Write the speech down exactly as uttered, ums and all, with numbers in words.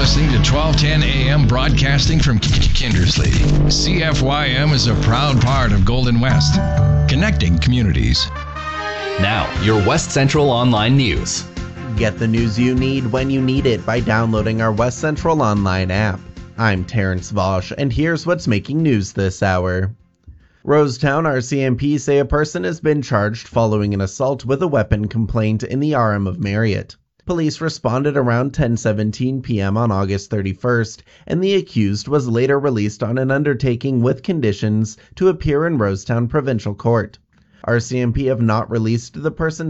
listening to twelve ten A M broadcasting from Kindersley. C F Y M is a proud part of Golden West, connecting communities. Now, your West Central Online News. Get the news you need when you need it by downloading our West Central Online app. I'm Terrence Vosch, and here's what's making news this hour. Rosetown R C M P say a person has been charged following an assault with a weapon complaint in the R M of Marriott. Police responded around ten seventeen p.m. on August thirty-first, and the accused was later released on an undertaking with conditions to appear in Rosetown Provincial Court. R C M P have not released the person's